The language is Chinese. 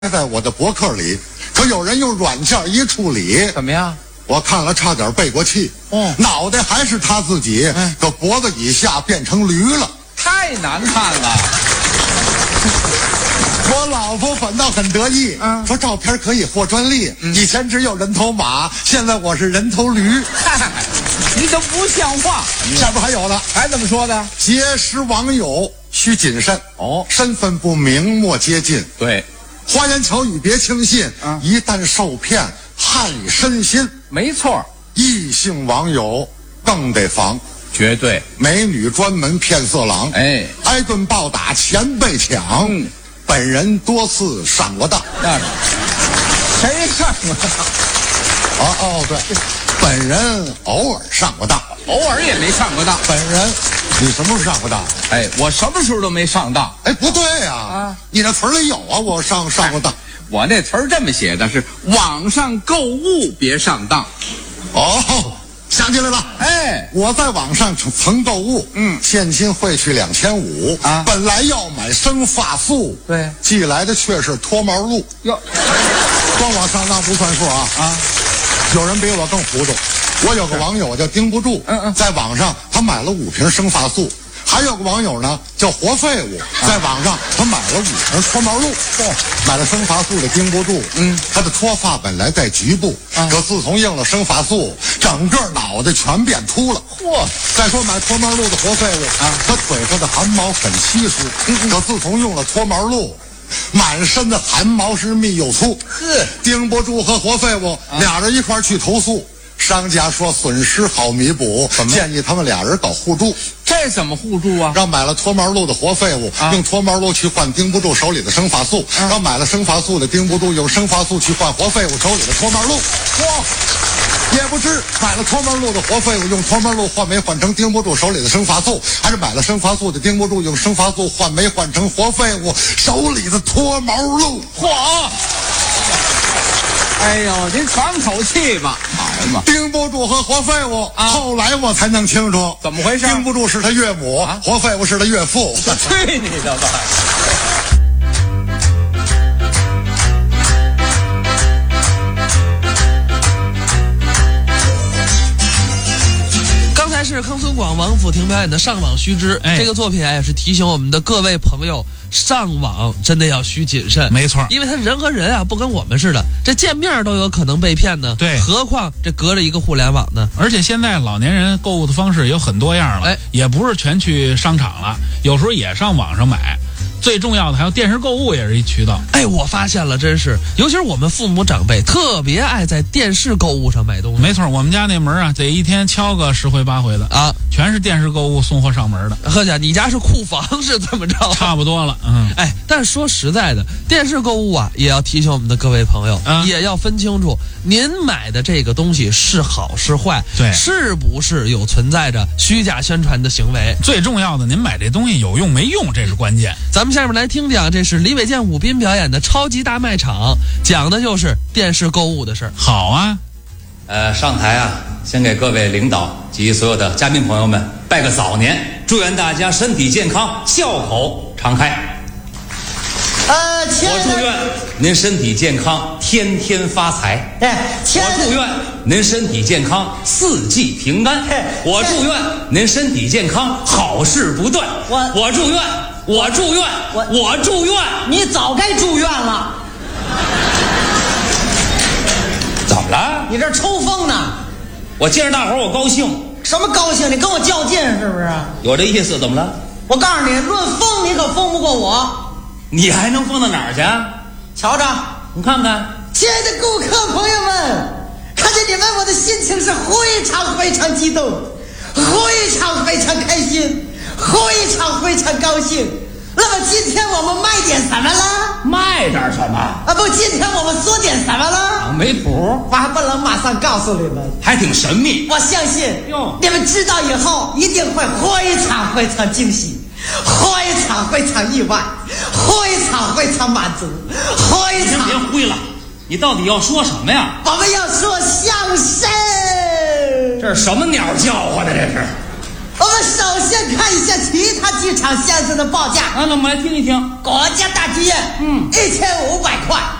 在我的博客里，可有人用软件一处理， 怎么样？ 我看了差点背过气。脑袋还是他自己，可脖子以下变成驴了， 太难看了。 我老婆反倒很得意，说照片可以获专利。以前只有人头马，现在我是人头驴。 你都不像话。 下边还有呢， 还怎么说的？ 结识网友需谨慎，身份不明莫接近。 对， 花言巧语别轻信，一旦受骗害身心。 没错， 异性网友更得防， 绝对。 美女专门骗色狼，挨顿暴打，钱被抢。本人多次上过当。 那是谁上过当？ 对，本人偶尔上过当， 偶尔也没上过当。 本人，你什么时候上过当？ 我什么时候都没上当。 不对呀，你那词儿里有啊，我上过当。 我那词儿这么写的是网上购物别上当。 想起来了，我在网上曾购物，现金汇去2500啊，本来要买生发素， 对， 寄来的却是脱毛露。 哟， 光我上当不算数啊！有人比我更糊涂。我有个网友叫盯不住，在网上他买了5瓶生发素。还有个网友呢叫活废物，在网上他买了5瓶脱毛露。买了生发素的盯不住，他的脱发本来在局部，可自从用了生发素，整个脑袋全变秃了。再说买脱毛露的活废物，他腿上的汗毛很稀疏，可自从用了脱毛露，满身的汗毛是密又粗。盯不住和活废物俩人一块去投诉，商家说损失好弥补，建议他们俩人搞互助。 这怎么互助啊？ 让买了脱毛露的活废物用脱毛露去换盯不住手里的生发素，让买了生发素的盯不住用生发素去换活废物手里的脱毛露。也不知买了脱毛露的活废物用脱毛露换没换成盯不住手里的生发素，还是买了生发素的盯不住用生发素换没换成活废物手里的脱毛露。 哎呦，您喘口气吧。 盯不住和活废物，后来我才弄清楚怎么回事。 盯不住是他岳母，活废物是他岳父。 去你的吧！ 是康松广、王府亭表演的《上网须知》。这个作品也是提醒我们的各位朋友，上网真的要需谨慎。 没错， 因为他人和人啊，不跟我们似的，这见面都有可能被骗呢。 对， 何况这隔着一个互联网呢？ 而且现在老年人购物的方式有很多样了，也不是全去商场了，有时候也上网上买。最重要的还有电视购物也是一渠道。 我发现了，真是，尤其是我们父母长辈特别爱在电视购物上买东西。 没错，我们家那门啊，得一天敲个10回8回的啊，全是电视购物送货上门的。 呵家，你家是库房是这么着？ 差不多了， 但是说实在的，电视购物啊，也要提醒我们的各位朋友，也要分清楚，您买的这个东西是好是坏， 对， 是不是有存在着虚假宣传的行为？ 最重要的，您买这东西有用没用，这是关键。 咱们下面来听讲，这是李伟健、武斌表演的超级大卖场，讲的就是电视购物的事儿。 好啊， 上台啊，先给各位领导及所有的嘉宾朋友们拜个早年，祝愿大家身体健康，笑口常开。我祝愿您身体健康，天天发财。我祝愿您身体健康，四季平安。我祝愿您身体健康，好事不断。我祝愿。 你早该住院了。 怎么了？ 你这抽风呢？ 我见着大伙儿我高兴。 什么高兴？你跟我较劲是不是？ 有这意思？怎么了？ 我告诉你，论疯你可疯不过我。 你还能疯到哪儿去？ 瞧着， 你看看， 亲爱的顾客朋友们，看见你们，我的心情是非常非常激动，非常非常开心，非常非常高兴。那么今天我们卖点什么了？ 卖点什么？ 不，今天我们说点什么了？ 没谱， 我还不能马上告诉你们， 还挺神秘。 我相信你们知道以后一定会非常非常惊喜，非常非常意外，非常非常满足，非常。 别灰了，你到底要说什么呀？ 我们要说相声。 这是什么鸟叫唤的？这是。 我们们首先看一下其他几场相声的报价。 那我们来听一听。 国家大剧院，1500块。